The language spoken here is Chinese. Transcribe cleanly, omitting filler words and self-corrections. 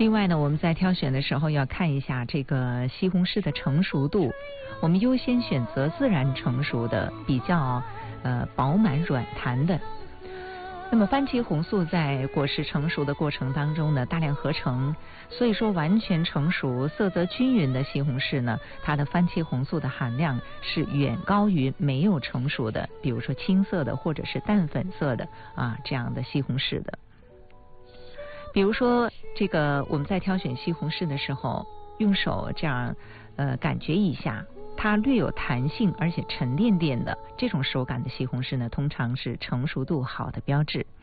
另外呢，我们在挑选的时候要看一下这个西红柿的成熟度，我们优先选择自然成熟的，比较饱满软弹的。那么番茄红素在果实成熟的过程当中呢，大量合成，所以说完全成熟、色泽均匀的西红柿呢，它的番茄红素的含量是远高于没有成熟的，比如说青色的或者是淡粉色的这样的西红柿的。比如说这个我们在挑选西红柿的时候，用手这样感觉一下，它略有弹性而且沉甸甸的这种手感的西红柿呢，通常是成熟度好的标志。